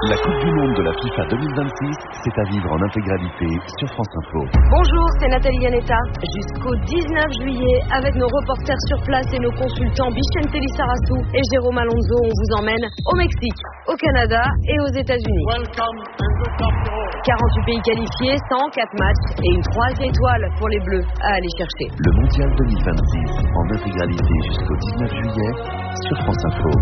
La Coupe du Monde de la FIFA 2026, c'est à vivre en intégralité sur France Info. Bonjour, c'est Nathalie Yanetta. Jusqu'au 19 juillet, avec nos reporters sur place et nos consultants Bichente Lissarassou et Jérôme Alonso, on vous emmène au Mexique, au Canada et aux États-Unis. 48 pays qualifiés, 104 matchs et une 3e étoile pour les Bleus à aller chercher. Le Mondial 2026 en intégralité jusqu'au 19 juillet sur France Info.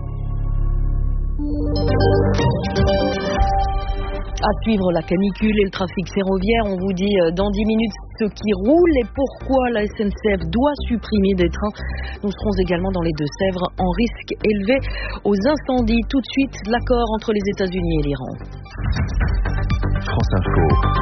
À suivre la canicule et le trafic ferroviaire, on vous dit dans 10 minutes ce qui roule et pourquoi la SNCF doit supprimer des trains. Nous serons également dans les Deux-Sèvres en risque élevé aux incendies. Tout de suite, l'accord entre les États-Unis et l'Iran. France Info,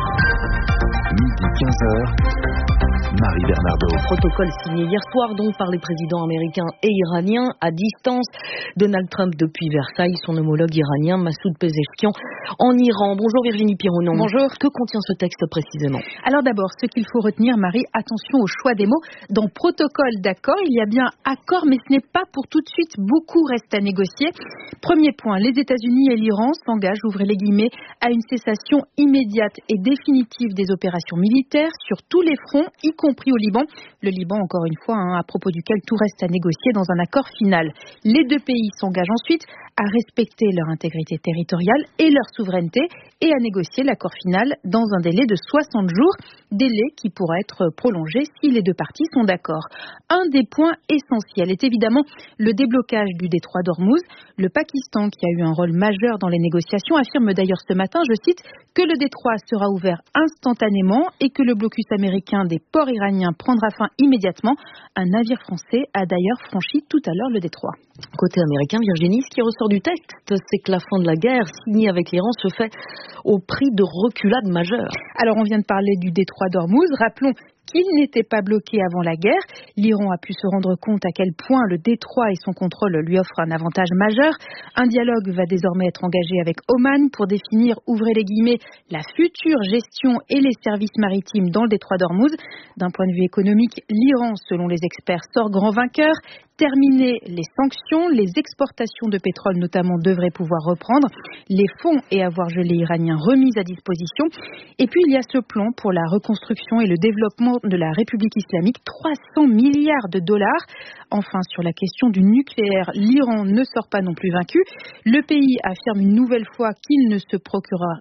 midi 15h. Marie Bernardo. Protocole signé hier soir donc par les présidents américains et iraniens à distance. Donald Trump depuis Versailles, son homologue iranien Massoud Pezeshkian en Iran. Bonjour Virginie Pironon. Bonjour. Que contient ce texte précisément? Alors d'abord, ce qu'il faut retenir, Marie, attention au choix des mots. Dans protocole d'accord, il y a bien accord, mais ce n'est pas pour tout de suite. Beaucoup reste à négocier. Premier point, les États-Unis et l'Iran s'engagent, ouvrez les guillemets, à une cessation immédiate et définitive des opérations militaires sur tous les fronts, y compris au Liban. Le Liban, encore une fois, à propos duquel tout reste à négocier dans un accord final. Les deux pays s'engagent ensuite à respecter leur intégrité territoriale et leur souveraineté et à négocier l'accord final dans un délai de 60 jours, délai qui pourra être prolongé si les deux parties sont d'accord. Un des points essentiels est évidemment le déblocage du détroit d'Ormuz. Le Pakistan, qui a eu un rôle majeur dans les négociations, affirme d'ailleurs ce matin, je cite, que le détroit sera ouvert instantanément et que le blocus américain des ports iraniens prendra fin immédiatement. Un navire français a d'ailleurs franchi tout à l'heure le détroit. Côté américain, Virginie, ce qui ressort du texte, c'est que la fin de la guerre signée avec l'Iran se fait au prix de reculades majeures. Alors on vient de parler du détroit d'Ormuz. Rappelons qu'il n'était pas bloqué avant la guerre. L'Iran a pu se rendre compte à quel point le détroit et son contrôle lui offrent un avantage majeur. Un dialogue va désormais être engagé avec Oman pour définir, ouvrez les guillemets, la future gestion et les services maritimes dans le détroit d'Ormuz. D'un point de vue économique, l'Iran, selon les experts, sort grand vainqueur. Terminer les sanctions, les exportations de pétrole notamment devraient pouvoir reprendre, les fonds et avoirs gelés iraniens remis à disposition. Et puis il y a ce plan pour la reconstruction et le développement de la République islamique, 300 milliards de dollars. Enfin, sur la question du nucléaire, l'Iran ne sort pas non plus vaincu. Le pays affirme une nouvelle fois qu'il ne se procurera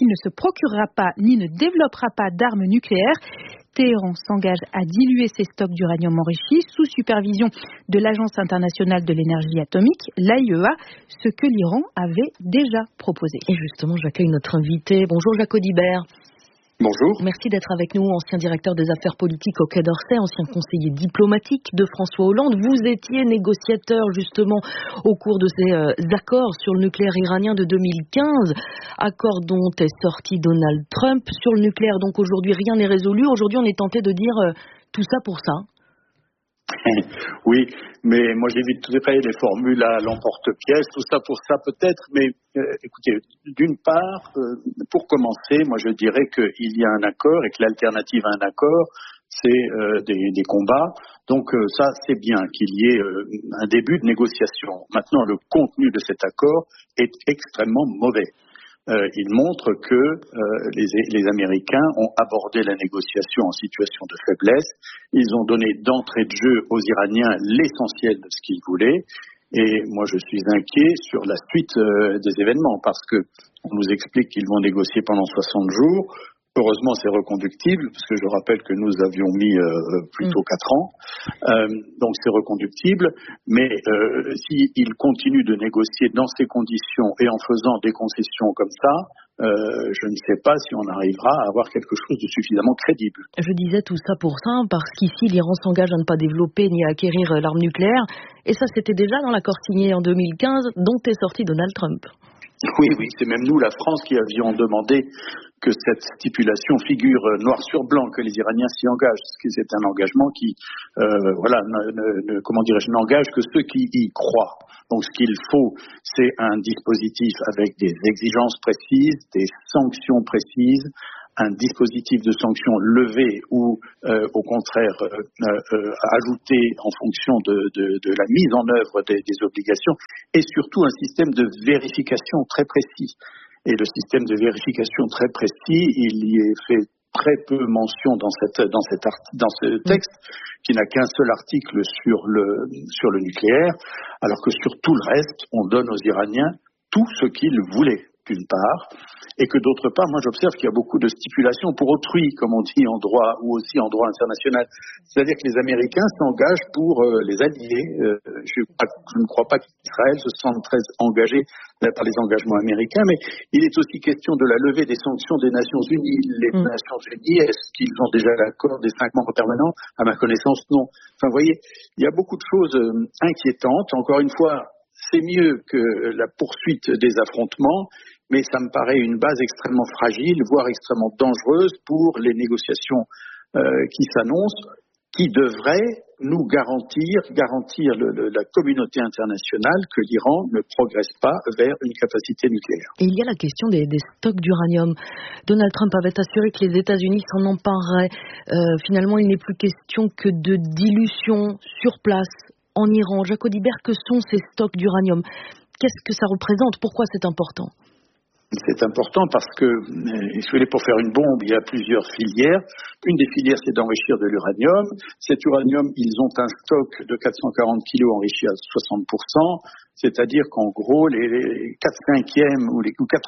pas ni ne développera pas d'armes nucléaires. Téhéran s'engage à diluer ses stocks d'uranium enrichi sous supervision de l'Agence internationale de l'énergie atomique, l'AIEA, ce que l'Iran avait déjà proposé. Et justement, j'accueille notre invité. Bonjour Jacques Audibert. Bonjour. Merci d'être avec nous, ancien directeur des affaires politiques au Quai d'Orsay, ancien conseiller diplomatique de François Hollande. Vous étiez négociateur justement au cours de ces accords sur le nucléaire iranien de 2015, accord dont est sorti Donald Trump. Sur le nucléaire, donc aujourd'hui, rien n'est résolu. Aujourd'hui, on est tenté de dire tout ça pour ça. Oui, mais moi j'évite tout à fait les formules à l'emporte-pièce, tout ça pour ça peut-être, mais écoutez, d'une part, pour commencer, moi je dirais qu'il y a un accord et que l'alternative à un accord, c'est des combats. Donc ça, c'est bien qu'il y ait un début de négociation. Maintenant, le contenu de cet accord est extrêmement mauvais. Il montre que les Américains ont abordé la négociation en situation de faiblesse. Ils ont donné d'entrée de jeu aux Iraniens l'essentiel de ce qu'ils voulaient. Et moi, je suis inquiet sur la suite des événements parce que on nous explique qu'ils vont négocier pendant 60 jours. Heureusement, c'est reconductible, parce que je rappelle que nous avions mis plutôt 4 ans. Donc, c'est reconductible. Mais s'ils continuent de négocier dans ces conditions et en faisant des concessions comme ça, je ne sais pas si on arrivera à avoir quelque chose de suffisamment crédible. Je disais tout ça pour ça, parce qu'ici, l'Iran s'engage à ne pas développer ni à acquérir l'arme nucléaire. Et ça, c'était déjà dans l'accord signé en 2015, dont est sorti Donald Trump. Oui, c'est même nous, la France, qui avions demandé que cette stipulation figure noir sur blanc, que les Iraniens s'y engagent. Parce que c'est un engagement qui, n'engage que ceux qui y croient. Donc ce qu'il faut, c'est un dispositif avec des exigences précises, des sanctions précises, un dispositif de sanction levé ou au contraire ajouté en fonction de la mise en œuvre des obligations, et surtout un système de vérification très précis. Et le système de vérification très précis, il y est fait très peu mention dans ce texte, qui n'a qu'un seul article sur le nucléaire, alors que sur tout le reste, on donne aux Iraniens tout ce qu'ils voulaient, d'une part, et que d'autre part, moi j'observe qu'il y a beaucoup de stipulations pour autrui, comme on dit en droit, ou aussi en droit international. C'est-à-dire que les Américains s'engagent pour les alliés. Je ne crois pas qu'Israël se sente très engagé par les engagements américains, mais il est aussi question de la levée des sanctions des Nations Unies. Les Nations Unies, est-ce qu'ils ont déjà l'accord des 5 membres permanents? À ma connaissance, non. Enfin, vous voyez, il y a beaucoup de choses inquiétantes. Encore une fois, c'est mieux que la poursuite des affrontements, mais ça me paraît une base extrêmement fragile, voire extrêmement dangereuse pour les négociations qui s'annoncent, qui devraient nous garantir la communauté internationale que l'Iran ne progresse pas vers une capacité nucléaire. Et il y a la question des stocks d'uranium. Donald Trump avait assuré que les États-Unis s'en empareraient. Finalement, il n'est plus question que de dilution sur place en Iran. Jacques Audibert, que sont ces stocks d'uranium? Qu'est-ce que ça représente? Pourquoi c'est important? C'est important parce que, pour faire une bombe, il y a plusieurs filières. Une des filières, c'est d'enrichir de l'uranium. Cet uranium, ils ont un stock de 440 kilos enrichi à 60%, c'est-à-dire qu'en gros, les 4/5 ou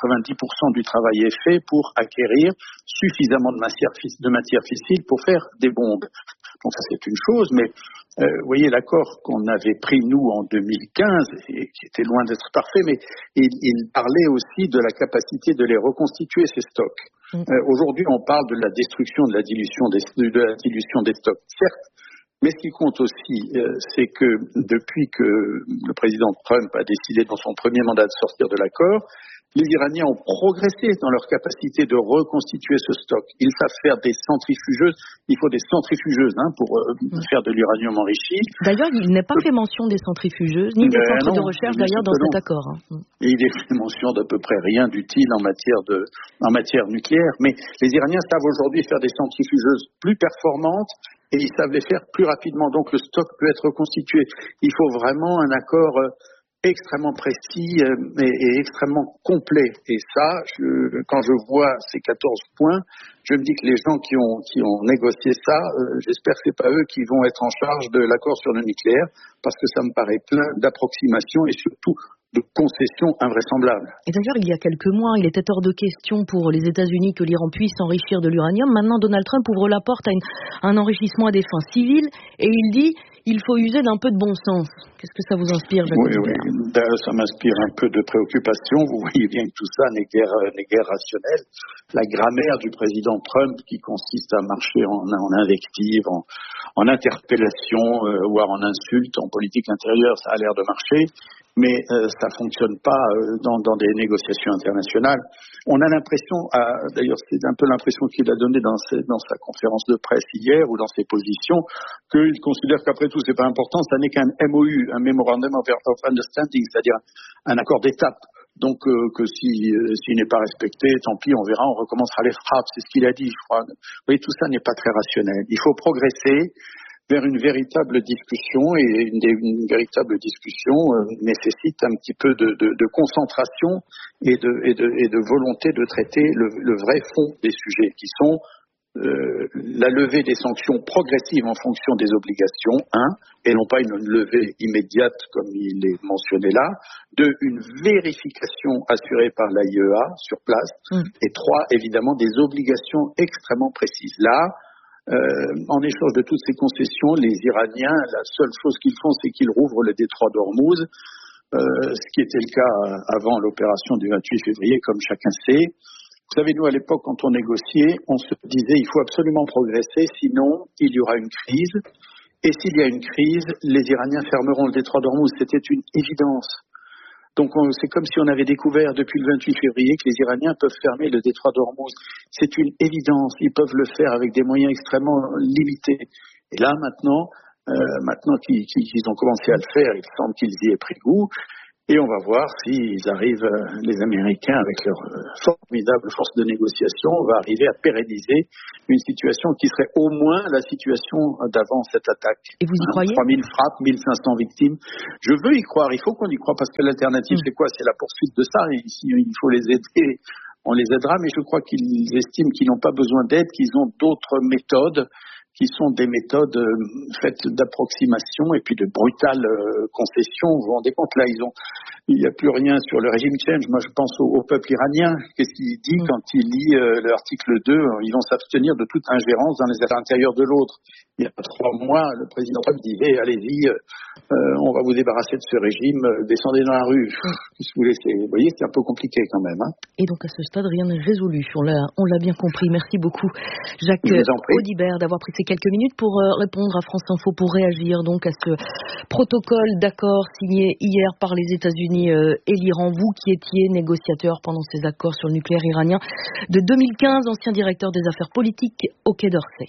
90% du travail est fait pour acquérir suffisamment de matière fissile pour faire des bombes. Donc ça, c'est une chose, mais vous voyez, l'accord qu'on avait pris, nous, en 2015, et qui était loin d'être parfait, mais il parlait aussi de la capacité de les reconstituer, ces stocks. Aujourd'hui, on parle de la destruction, de la dilution des stocks, certes, mais ce qui compte aussi, c'est que depuis que le président Trump a décidé dans son premier mandat de sortir de l'accord, les Iraniens ont progressé dans leur capacité de reconstituer ce stock. Ils savent faire des centrifugeuses. Il faut des centrifugeuses pour faire de l'uranium enrichi. D'ailleurs, il n'est pas fait mention des centrifugeuses, ni des centres de recherche d'ailleurs dans cet accord. Et il est fait mention d'à peu près rien d'utile en matière nucléaire. Mais les Iraniens savent aujourd'hui faire des centrifugeuses plus performantes et ils savent les faire plus rapidement. Donc le stock peut être reconstitué. Il faut vraiment un accord extrêmement précis et extrêmement complet. Et ça, quand je vois ces 14 points, je me dis que les gens qui ont négocié ça, j'espère que c'est pas eux qui vont être en charge de l'accord sur le nucléaire, parce que ça me paraît plein d'approximations et surtout de concessions invraisemblables. Et d'ailleurs, il y a quelques mois, il était hors de question pour les États-Unis que l'Iran puisse enrichir de l'uranium. Maintenant, Donald Trump ouvre la porte à un enrichissement à des fins civiles et il dit il faut user d'un peu de bon sens. Qu'est-ce que ça vous inspire, Jacques Audibert ? Oui, ça m'inspire un peu de préoccupation. Vous voyez bien que tout ça n'est guère rationnel. La grammaire du président Trump, qui consiste à marcher en invective, en interpellation, voire en insulte, en politique intérieure, ça a l'air de marcher. Mais ça fonctionne pas dans des négociations internationales. On a l'impression, d'ailleurs c'est un peu l'impression qu'il a donnée dans sa conférence de presse hier ou dans ses positions, qu'il considère qu'après tout c'est pas important, ça n'est qu'un MOU, un Memorandum of Understanding, c'est-à-dire un accord d'étape. Donc que s'il n'est pas respecté, tant pis, on verra, on recommencera les frappes, c'est ce qu'il a dit, je crois. Vous voyez, tout ça n'est pas très rationnel. Il faut progresser vers une véritable discussion, et une véritable discussion nécessite un petit peu de concentration et de volonté de traiter le vrai fond des sujets, qui sont la levée des sanctions progressives en fonction des obligations, et non pas une levée immédiate comme il est mentionné là, une vérification assurée par l'AIEA sur place, et 3, évidemment, des obligations extrêmement précises. Là, en échange de toutes ces concessions, les Iraniens, la seule chose qu'ils font, c'est qu'ils rouvrent le détroit d'Ormuz, ce qui était le cas avant l'opération du 28 février, comme chacun sait. Vous savez, nous, à l'époque, quand on négociait, on se disait il faut absolument progresser, sinon il y aura une crise. Et s'il y a une crise, les Iraniens fermeront le détroit d'Ormuz. C'était une évidence. Donc c'est comme si on avait découvert depuis le 28 février que les Iraniens peuvent fermer le détroit d'Ormuz. C'est une évidence, ils peuvent le faire avec des moyens extrêmement limités. Et là maintenant qu'ils ont commencé à le faire, il semble qu'ils y aient pris goût, Et on va voir s'ils arrivent, les Américains, avec leur formidable force de négociation, va arriver à pérenniser une situation qui serait au moins la situation d'avant cette attaque. Et vous y croyez ? 3000 frappes, 1500 victimes. Je veux y croire, il faut qu'on y croie, parce que l'alternative, c'est quoi ? C'est la poursuite de ça. Et ici, il faut les aider. On les aidera, mais je crois qu'ils estiment qu'ils n'ont pas besoin d'aide, qu'ils ont d'autres méthodes, qui sont des méthodes faites d'approximation et puis de brutales concessions. Vous vous rendez compte, là, il n'y a plus rien sur le régime change. Moi, je pense au peuple iranien. Qu'est-ce qu'il dit quand il lit l'article 2 ? Ils vont s'abstenir de toute ingérence dans les affaires intérieures de l'autre. Il y a 3 mois, le président Trump disait, allez-y, on va vous débarrasser de ce régime, descendez dans la rue. Vous voyez, c'est un peu compliqué quand même. Hein. Et donc, à ce stade, rien n'est résolu. On l'a bien compris. Merci beaucoup, Jacques Audibert, d'avoir pris ces quelques minutes pour répondre à France Info, pour réagir donc à ce protocole d'accord signé hier par les États-Unis et l'Iran. Vous qui étiez négociateur pendant ces accords sur le nucléaire iranien de 2015, ancien directeur des affaires politiques au Quai d'Orsay.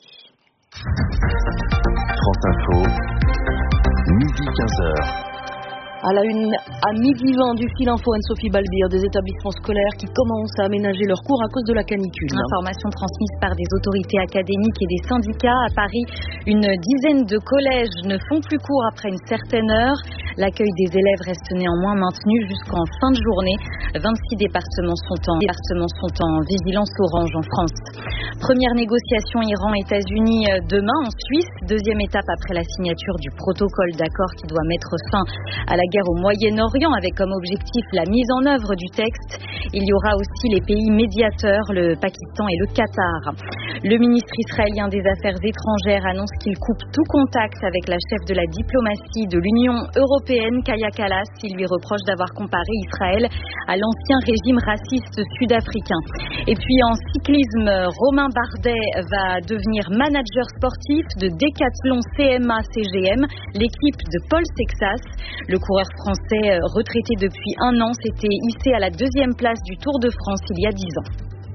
France Info, midi 15h. À la une, à midi 20 du fil info, Anne-Sophie Balbir, des établissements scolaires qui commencent à aménager leurs cours à cause de la canicule. Information transmise par des autorités académiques et des syndicats. À Paris, une dizaine de collèges ne font plus cours après une certaine heure. L'accueil des élèves reste néanmoins maintenu jusqu'en fin de journée. 26 départements sont en vigilance orange en France. Première négociation Iran-États-Unis demain en Suisse. Deuxième étape après la signature du protocole d'accord qui doit mettre fin à la guerre au Moyen-Orient avec comme objectif la mise en œuvre du texte. Il y aura aussi les pays médiateurs, le Pakistan et le Qatar. Le ministre israélien des Affaires étrangères annonce qu'il coupe tout contact avec la chef de la diplomatie de l'Union européenne, Kaja Kallas. Il lui reproche d'avoir comparé Israël à l'ancien régime raciste sud-africain. Et puis en cyclisme, Romain Bardet va devenir manager sportif de Decathlon CMA-CGM, l'équipe de Paul Sexas. Le coureur français retraité depuis 1 an s'était hissé à la 2e place du Tour de France il y a 10 ans.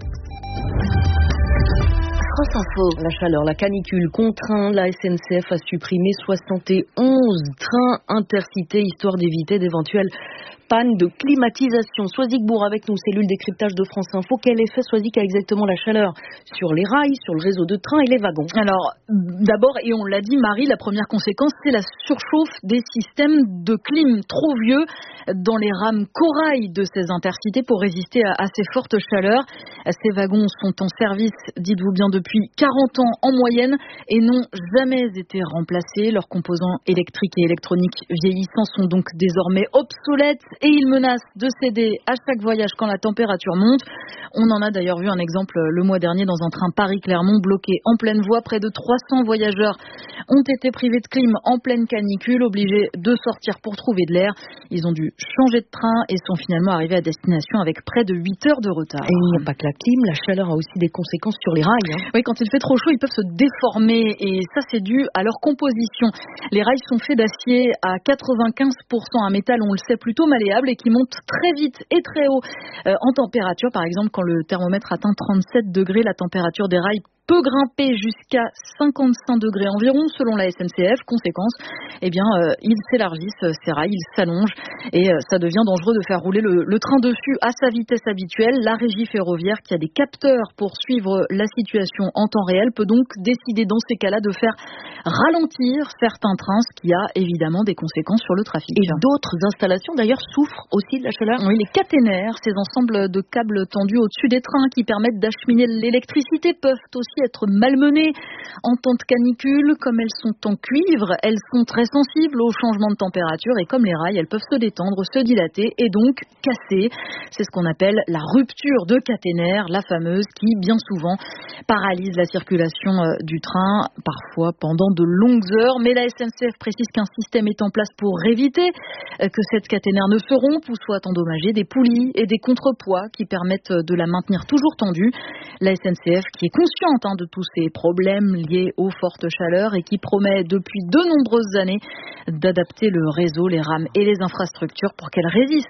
France Info. La chaleur, la canicule contraint la SNCF à supprimer 71 trains intercités histoire d'éviter d'éventuelles panne de climatisation. Soazic Bourg avec nous, cellule décryptage de France Info. Quel effet, Soazic, a exactement la chaleur sur les rails, sur le réseau de trains et les wagons? Alors, d'abord, et on l'a dit, Marie, la première conséquence, c'est la surchauffe des systèmes de clim trop vieux dans les rames corail de ces intercités pour résister à ces fortes chaleurs. Ces wagons sont en service, dites-vous bien, depuis 40 ans en moyenne et n'ont jamais été remplacés. Leurs composants électriques et électroniques vieillissants sont donc désormais obsolètes et ils menacent de céder à chaque voyage quand la température monte. On en a d'ailleurs vu un exemple le mois dernier dans un train Paris-Clermont bloqué en pleine voie. Près de 300 voyageurs ont été privés de clim en pleine canicule, obligés de sortir pour trouver de l'air. Ils ont dû changer de train et sont finalement arrivés à destination avec près de 8 heures de retard. Et il n'y a pas que la clim, la chaleur a aussi des conséquences sur les rails. Oui, quand il fait trop chaud, ils peuvent se déformer et ça c'est dû à leur composition. Les rails sont faits d'acier à 95%, un métal, on le sait, plutôt malléable et qui monte très vite et très haut en température. Par exemple, quand le thermomètre atteint 37 degrés, la température des rails peut grimper jusqu'à 55 degrés environ selon la SNCF. Conséquence, ils s'élargissent, ces rails, ils s'allongent et ça devient dangereux de faire rouler le train dessus à sa vitesse habituelle. La régie ferroviaire, qui a des capteurs pour suivre la situation en temps réel, peut donc décider dans ces cas-là de faire ralentir certains trains, ce qui a évidemment des conséquences sur le trafic. Et d'autres installations d'ailleurs souffrent aussi de la chaleur. Oui, les caténaires, ces ensembles de câbles tendus au-dessus des trains qui permettent d'acheminer l'électricité, peuvent aussi être malmenées en temps de canicule. Comme elles sont en cuivre, elles sont très sensibles aux changements de température et comme les rails, elles peuvent se détendre, se dilater et donc casser. C'est ce qu'on appelle la rupture de caténaire, la fameuse, qui bien souvent paralyse la circulation du train, parfois pendant de longues heures. Mais la SNCF précise qu'un système est en place pour éviter que cette caténaire ne se rompe ou soit endommagée. Des poulies et des contrepoids qui permettent de la maintenir toujours tendue. La SNCF qui est consciente de tous ces problèmes liés aux fortes chaleurs et qui promet depuis de nombreuses années d'adapter le réseau, les rames et les infrastructures pour qu'elles résistent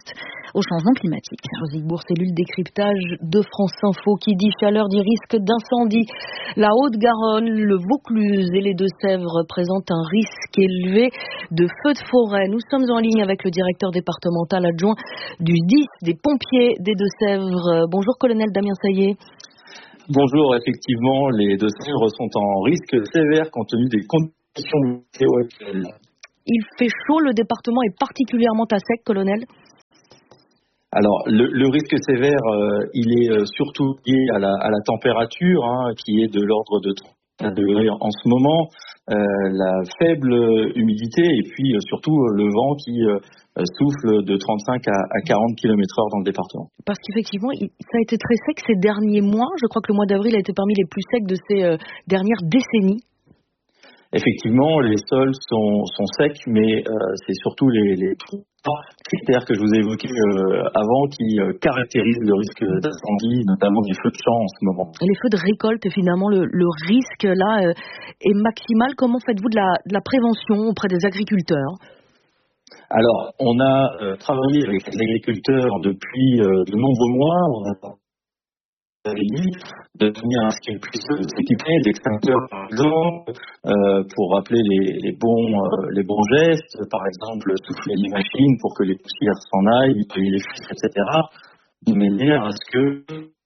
au changement climatique. Rosique Bourg, cellule décryptage de France Info qui dit chaleur dit risque d'incendie. La Haute-Garonne, le Vaucluse et les Deux-Sèvres présentent un risque élevé de feux de forêt. Nous sommes en ligne avec le directeur départemental adjoint du 10 des pompiers des Deux-Sèvres. Bonjour colonel Damien Saillet. Bonjour, effectivement, les Deux-Sèvres sont en risque sévère compte tenu des conditions météo actuelles. Il fait chaud, le département est particulièrement à sec, colonel. Alors, le risque sévère, il est surtout lié à la température, qui est de l'ordre de 30 degrés en ce moment, la faible humidité et puis surtout le vent qui souffle de 35 à 40 km/h dans le département. Parce qu'effectivement, ça a été très sec ces derniers mois. Je crois que le mois d'avril a été parmi les plus secs de ces dernières décennies. Effectivement, les sols sont secs, mais c'est surtout les critères que je vous ai évoqués avant qui caractérisent le risque d'incendie, notamment des feux de champ en ce moment. Les feux de récolte, finalement, le risque là est maximal. Comment faites-vous de la prévention auprès des agriculteurs ? Alors, on a travaillé avec les agriculteurs depuis de nombreux mois. On a de tenir à ce qu'ils puissent s'équiper d'extincteurs par exemple pour rappeler les bons gestes, par exemple souffler les machines pour que les poussières s'en aillent, nettoyer les filtres, etc. de manière à ce que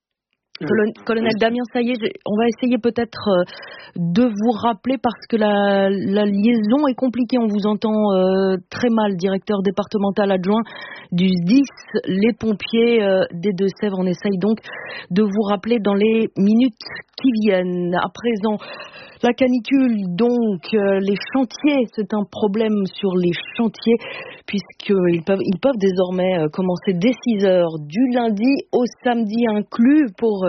Colonel Damien Saillet, on va essayer peut-être de vous rappeler parce que la liaison est compliquée. On vous entend très mal, directeur départemental adjoint du 10, les pompiers des Deux-Sèvres. On essaye donc de vous rappeler dans les minutes qui viennent. À présent, la canicule, donc les chantiers, c'est un problème sur les chantiers puisqu'ils peuvent désormais commencer dès 6h du lundi au samedi inclus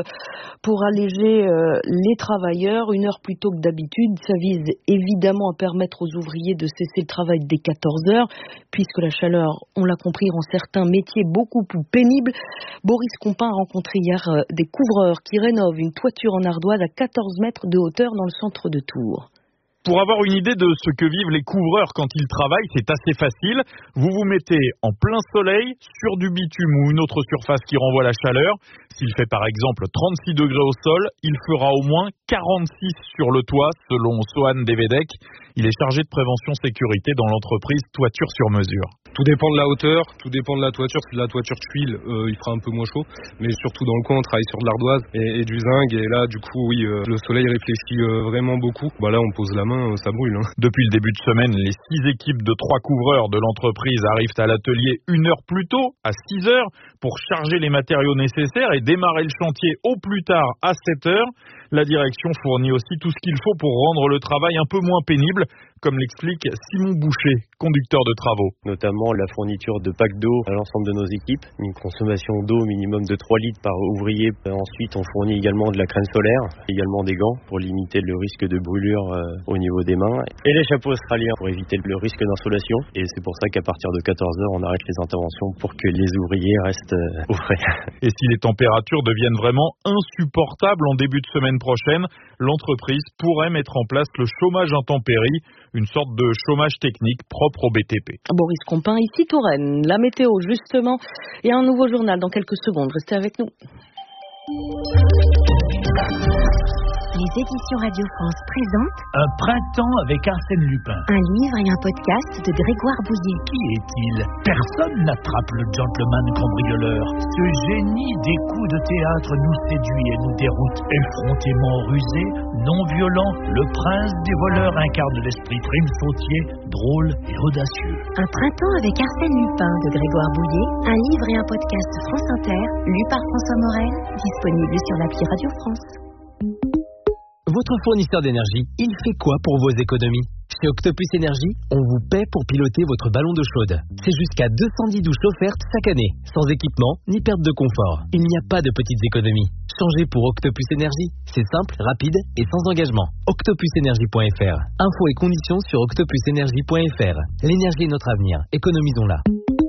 pour alléger les travailleurs, 1 heure plus tôt que d'habitude. Ça vise évidemment à permettre aux ouvriers de cesser le travail dès 14h, puisque la chaleur, on l'a compris, rend certains métiers beaucoup plus pénibles. Boris Compin a rencontré hier des couvreurs qui rénovent une toiture en ardoise à 14 mètres de hauteur dans le centre de Tours. Pour avoir une idée de ce que vivent les couvreurs quand ils travaillent, c'est assez facile. Vous vous mettez en plein soleil, sur du bitume ou une autre surface qui renvoie la chaleur. S'il fait par exemple 36 degrés au sol, il fera au moins 46 sur le toit, selon Sohan Devedek. Il est chargé de prévention sécurité dans l'entreprise Toiture sur mesure. Tout dépend de la hauteur, tout dépend de la toiture. Si de la toiture tuile, il fera un peu moins chaud. Mais surtout dans le coin, on travaille sur de l'ardoise et du zinc. Et là, du coup, oui, le soleil réfléchit vraiment beaucoup. Là, on pose la main, ça brûle. Depuis le début de semaine, les 6 équipes de 3 couvreurs de l'entreprise arrivent à l'atelier 1 heure plus tôt, à 6 heures, pour charger les matériaux nécessaires et démarrer le chantier au plus tard à 7 heures. La direction fournit aussi tout ce qu'il faut pour rendre le travail un peu moins pénible, comme l'explique Simon Boucher, conducteur de travaux. Notamment la fourniture de packs d'eau à l'ensemble de nos équipes, une consommation d'eau minimum de 3 litres par ouvrier. Ensuite, on fournit également de la crème solaire, également des gants pour limiter le risque de brûlure au niveau des mains, et les chapeaux australiens pour éviter le risque d'insolation. Et c'est pour ça qu'à partir de 14h, on arrête les interventions pour que les ouvriers restent au frais. Et si les températures deviennent vraiment insupportables en début de semaine prochaine, l'entreprise pourrait mettre en place le chômage intempérie, une sorte de chômage technique propre au BTP. Boris Compin, ici Touraine. La météo, justement, et un nouveau journal dans quelques secondes. Restez avec nous. Les éditions Radio France présentent Un printemps avec Arsène Lupin. Un livre et un podcast de Grégoire Bouillet. Qui est-il? Personne n'attrape le gentleman cambrioleur. Ce génie des coups de théâtre nous séduit et nous déroute. Effrontément rusé, non violent, le prince des voleurs incarne l'esprit prime sautier, drôle et audacieux. Un printemps avec Arsène Lupin de Grégoire Bouillet. Un livre et un podcast France Inter, lu par François Morel, disponible sur l'appli Radio France. Votre fournisseur d'énergie, il fait quoi pour vos économies? Chez Octopus Énergie, on vous paie pour piloter votre ballon d'eau chaude. C'est jusqu'à 210 douches offertes chaque année, sans équipement ni perte de confort. Il n'y a pas de petites économies. Changez pour Octopus Énergie. C'est simple, rapide et sans engagement. Octopusenergie.fr. Infos et conditions sur octopusenergie.fr. L'énergie est notre avenir. Économisons-la.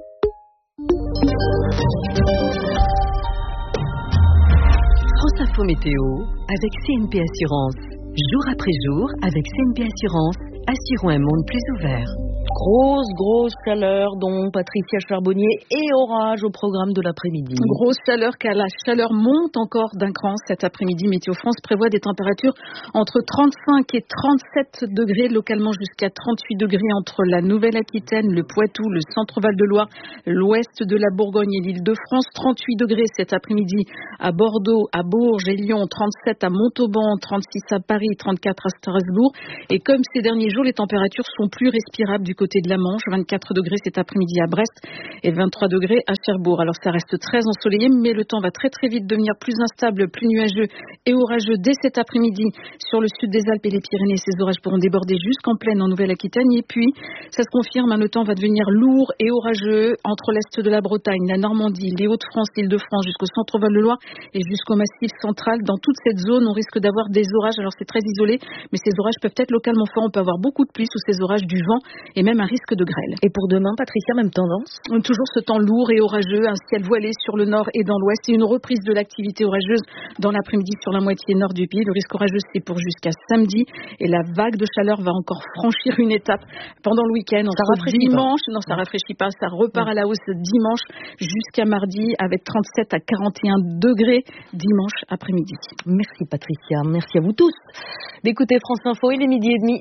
France Info Météo avec CNP Assurance. Jour après jour, avec CNP Assurance, assurons un monde plus ouvert. Grosse chaleur, dont Patricia Charbonnier, et orage au programme de l'après-midi. Grosse chaleur, car la chaleur monte encore d'un cran cet après-midi. Météo France prévoit des températures entre 35 et 37 degrés, localement jusqu'à 38 degrés entre la Nouvelle-Aquitaine, le Poitou, le Centre-Val de Loire, l'ouest de la Bourgogne et l'Île-de-France. 38 degrés cet après-midi à Bordeaux, à Bourges et Lyon, 37 à Montauban, 36 à Paris, 34 à Strasbourg. Et comme ces derniers jours, les températures sont plus respirables du côté de la Manche, 24 degrés cet après-midi à Brest et 23 degrés à Cherbourg. Alors ça reste très ensoleillé, mais le temps va très vite devenir plus instable, plus nuageux et orageux dès cet après-midi sur le sud des Alpes et les Pyrénées. Ces orages pourront déborder jusqu'en plaine en Nouvelle-Aquitaine. Et puis, ça se confirme, le temps va devenir lourd et orageux entre l'est de la Bretagne, la Normandie, les Hauts-de-France, l'Île-de-France, jusqu'au centre-Val de Loire et jusqu'au Massif central. Dans toute cette zone, on risque d'avoir des orages. Alors c'est très isolé, mais ces orages peuvent être localement forts. On peut avoir beaucoup de pluie sous ces orages, du vent et même un risque de grêle. Et pour demain, Patricia, même tendance? Toujours ce temps lourd et orageux, un ciel voilé sur le nord et dans l'ouest et une reprise de l'activité orageuse dans l'après-midi sur la moitié nord du pays. Le risque orageux, c'est pour jusqu'à samedi et la vague de chaleur va encore franchir une étape pendant le week-end. Ça rafraîchit dimanche, pas. Non, ça rafraîchit pas, ça repart à la hausse dimanche jusqu'à mardi avec 37 à 41 degrés dimanche après-midi. Merci Patricia, merci à vous tous d'écouter France Info, il est 12h30.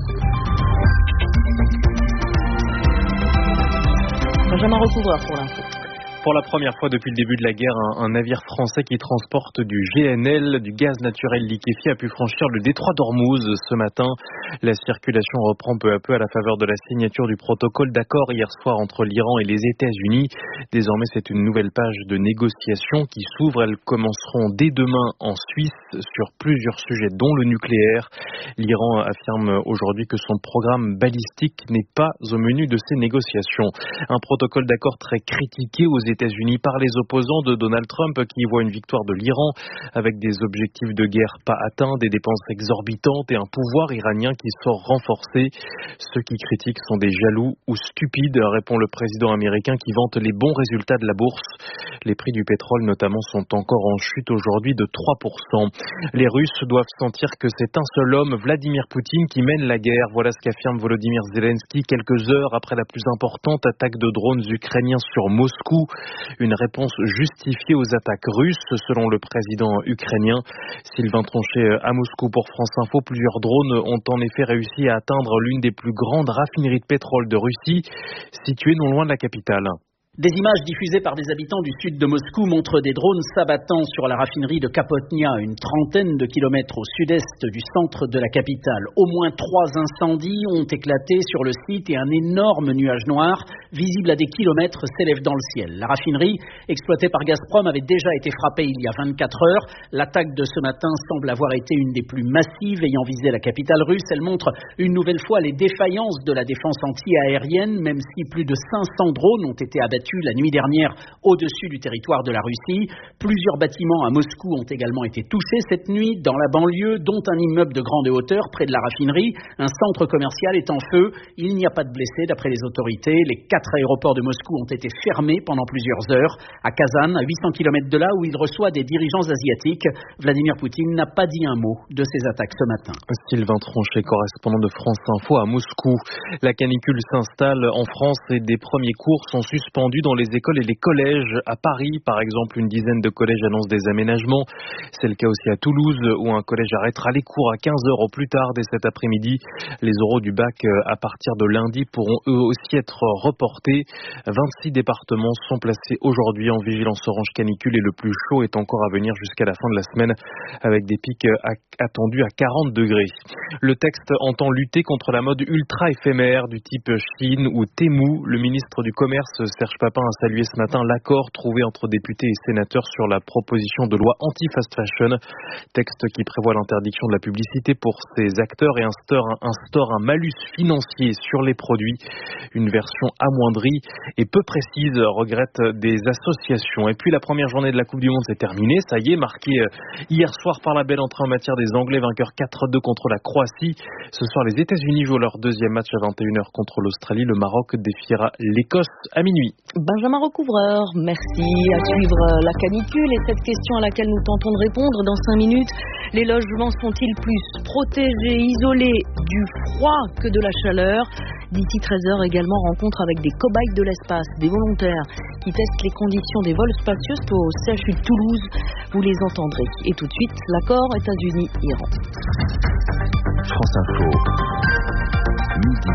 Benjamin Recouvreur pour l'info. Pour la première fois depuis le début de la guerre, un navire français qui transporte du GNL, du gaz naturel liquéfié, a pu franchir le détroit d'Ormuz ce matin. La circulation reprend peu à peu à la faveur de la signature du protocole d'accord hier soir entre l'Iran et les États-Unis. Désormais, c'est une nouvelle page de négociation qui s'ouvre. Elles commenceront dès demain en Suisse sur plusieurs sujets, dont le nucléaire. L'Iran affirme aujourd'hui que son programme balistique n'est pas au menu de ces négociations. Un protocole d'accord très critiqué aux États-Unis par les opposants de Donald Trump qui voient une victoire de l'Iran avec des objectifs de guerre pas atteints, des dépenses exorbitantes et un pouvoir iranien qui sort renforcé. Ceux qui critiquent sont des jaloux ou stupides, répond le président américain qui vante les bons résultats de la bourse. Les prix du pétrole notamment sont encore en chute aujourd'hui de 3%. Les Russes doivent sentir que c'est un seul homme, Vladimir Poutine, qui mène la guerre. Voilà ce qu'affirme Volodymyr Zelensky quelques heures après la plus importante attaque de drones ukrainiens sur Moscou. Une réponse justifiée aux attaques russes, selon le président ukrainien. Sylvain Tronchet à Moscou pour France Info. Plusieurs drones ont en effet réussi à atteindre l'une des plus grandes raffineries de pétrole de Russie, située non loin de la capitale. Des images diffusées par des habitants du sud de Moscou montrent des drones s'abattant sur la raffinerie de Kapotnia, une trentaine de kilomètres au sud-est du centre de la capitale. Au moins 3 incendies ont éclaté sur le site et un énorme nuage noir, visible à des kilomètres, s'élève dans le ciel. La raffinerie, exploitée par Gazprom, avait déjà été frappée il y a 24 heures. L'attaque de ce matin semble avoir été une des plus massives ayant visé la capitale russe. Elle montre une nouvelle fois les défaillances de la défense anti-aérienne, même si plus de 500 drones ont été abattus la nuit dernière au-dessus du territoire de la Russie. Plusieurs bâtiments à Moscou ont également été touchés cette nuit dans la banlieue, dont un immeuble de grande hauteur près de la raffinerie. Un centre commercial est en feu. Il n'y a pas de blessés d'après les autorités. Les 4 aéroports de Moscou ont été fermés pendant plusieurs heures. À Kazan, à 800 km de là où il reçoit des dirigeants asiatiques, Vladimir Poutine n'a pas dit un mot de ces attaques ce matin. Sylvain Tronchet, correspondant de France Info à Moscou. La canicule s'installe en France et des premiers cours sont suspendus dans les écoles et les collèges. À Paris, par exemple, une dizaine de collèges annoncent des aménagements. C'est le cas aussi à Toulouse, où un collège arrêtera les cours à 15h au plus tard dès cet après-midi. Les oraux du bac à partir de lundi pourront eux aussi être reportés. 26 départements sont placés aujourd'hui en vigilance orange canicule et le plus chaud est encore à venir jusqu'à la fin de la semaine avec des pics attendus à 40 degrés. Le texte entend lutter contre la mode ultra éphémère du type Chine ou Temu. Le ministre du Commerce, Serge Papin, a salué ce matin l'accord trouvé entre députés et sénateurs sur la proposition de loi anti-fast fashion. Texte qui prévoit l'interdiction de la publicité pour ces acteurs et instaure un malus financier sur les produits. Une version amoindrie et peu précise, regrettent des associations. Et puis la première journée de la Coupe du Monde s'est terminée. Ça y est, marquée hier soir par la belle entrée en matière des Anglais, vainqueurs 4-2 contre la Croatie. Ce soir, les États-Unis jouent leur deuxième match à 21h contre l'Australie. Le Maroc défiera l'Écosse à minuit. Benjamin Recouvreur, merci. À suivre la canicule et cette question à laquelle nous tentons de répondre dans 5 minutes. Les logements sont-ils plus protégés, isolés du froid que de la chaleur? D'ici 13h également, rencontre avec des cobayes de l'espace, des volontaires qui testent les conditions des vols spatiaux au CHU de Toulouse. Vous les entendrez. Et tout de suite, l'accord États-Unis-Iran. France Info, midi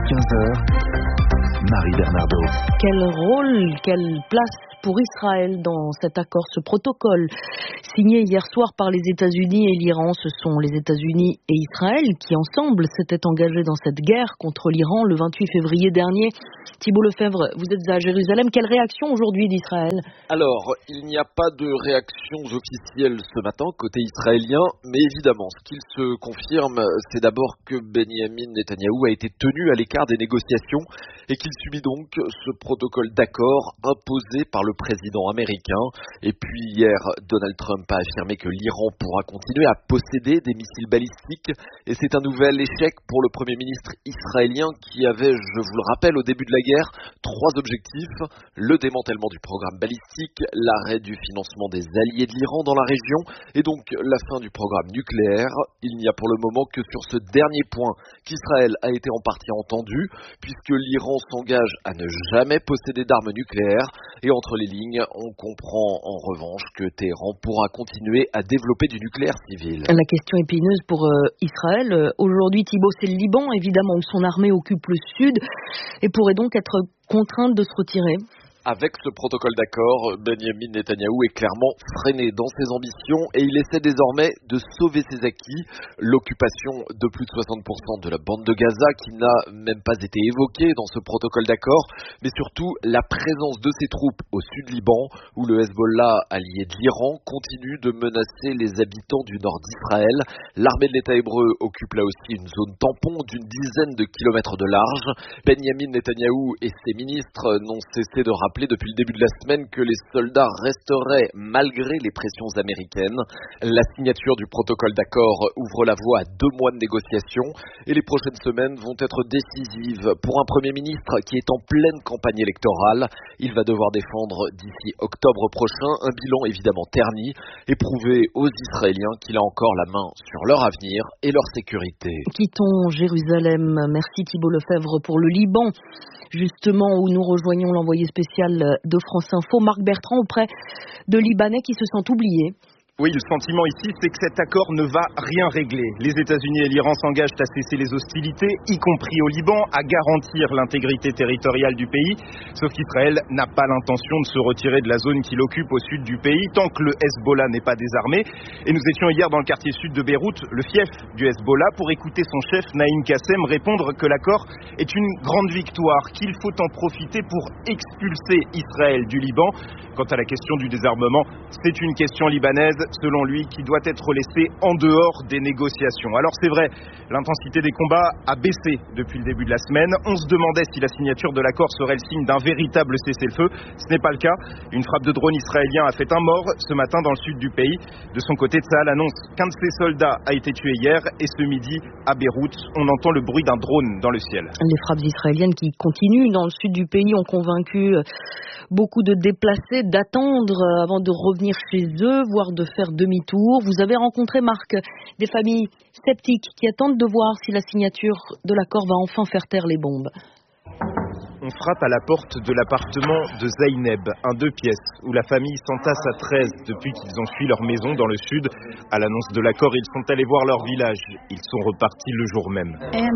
15h, Marie Bernardo. Quel rôle, quelle place pour Israël dans cet accord, ce protocole signé hier soir par les États-Unis et l'Iran? Ce sont les États-Unis et Israël qui ensemble s'étaient engagés dans cette guerre contre l'Iran le 28 février dernier. Thibault Lefebvre, vous êtes à Jérusalem. Quelle réaction aujourd'hui d'Israël? Alors, il n'y a pas de réaction officielle ce matin côté israélien, mais évidemment, ce qu'il se confirme, c'est d'abord que Benyamin Netanyahou a été tenu à l'écart des négociations et qu'il subit donc ce protocole d'accord imposé par le président américain. Et puis hier, Donald Trump a affirmé que l'Iran pourra continuer à posséder des missiles balistiques et c'est un nouvel échec pour le Premier ministre israélien qui avait, je vous le rappelle, au début de la guerre, 3 objectifs: le démantèlement du programme balistique, l'arrêt du financement des alliés de l'Iran dans la région et donc la fin du programme nucléaire. Il n'y a pour le moment que sur ce dernier point qu'Israël a été en partie entendu, puisque l'Iran s'engage à ne jamais posséder d'armes nucléaires et entre les lignes, on comprend en revanche que Téhéran pourra continuer à développer du nucléaire civil. La question épineuse pour Israël, aujourd'hui Thibault, c'est le Liban évidemment où son armée occupe le sud et pourrait donc être contrainte de se retirer. Avec ce protocole d'accord, Benyamin Netanyahou est clairement freiné dans ses ambitions et il essaie désormais de sauver ses acquis. L'occupation de plus de 60% de la bande de Gaza qui n'a même pas été évoquée dans ce protocole d'accord, mais surtout la présence de ses troupes au sud Liban où le Hezbollah, allié de l'Iran, continue de menacer les habitants du nord d'Israël. L'armée de l'État hébreu occupe là aussi une zone tampon d'une dizaine de kilomètres de large. Benyamin Netanyahou et ses ministres n'ont cessé de rappeler depuis le début de la semaine que les soldats resteraient malgré les pressions américaines. La signature du protocole d'accord ouvre la voie à 2 mois de négociations et les prochaines semaines vont être décisives pour un Premier ministre qui est en pleine campagne électorale. Il va devoir défendre d'ici octobre prochain un bilan évidemment terni et prouver aux Israéliens qu'il a encore la main sur leur avenir et leur sécurité. Quittons Jérusalem. Merci Thibault Lefebvre pour le Liban. Justement, où nous rejoignons l'envoyé spécial de France Info, Marc Bertrand, auprès de Libanais qui se sentent oubliés. Oui, le sentiment ici, c'est que cet accord ne va rien régler. Les États-Unis et l'Iran s'engagent à cesser les hostilités, y compris au Liban, à garantir l'intégrité territoriale du pays. Sauf qu'Israël n'a pas l'intention de se retirer de la zone qu'il occupe au sud du pays, tant que le Hezbollah n'est pas désarmé. Et nous étions hier dans le quartier sud de Beyrouth, le fief du Hezbollah, pour écouter son chef Naïm Kassem répondre que l'accord est une grande victoire, qu'il faut en profiter pour expulser Israël du Liban. Quant à la question du désarmement, c'est une question libanaise, selon lui, qui doit être laissée en dehors des négociations. Alors c'est vrai, l'intensité des combats a baissé depuis le début de la semaine. On se demandait si la signature de l'accord serait le signe d'un véritable cessez-le-feu. Ce n'est pas le cas. Une frappe de drone israélien a fait un mort ce matin dans le sud du pays. De son côté, Tsahal annonce qu'un de ses soldats a été tué hier et ce midi, à Beyrouth, on entend le bruit d'un drone dans le ciel. Les frappes israéliennes qui continuent dans le sud du pays ont convaincu beaucoup de déplacés d'attendre avant de revenir chez eux, voire de faire demi-tour. Vous avez rencontré, Marc, des familles sceptiques qui attendent de voir si la signature de l'accord va enfin faire taire les bombes. On frappe à la porte de l'appartement de Zaineb, un 2 pièces, où la famille s'entasse à 13 depuis qu'ils ont fui leur maison dans le sud. À l'annonce de l'accord, ils sont allés voir leur village. Ils sont repartis le jour même.